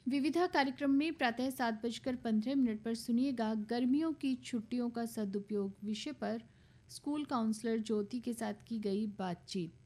विविधा कार्यक्रम में प्रातः 7:15 पर सुनिएगा गर्मियों की छुट्टियों का सदुपयोग विषय पर स्कूल काउंसलर ज्योति के साथ की गई बातचीत।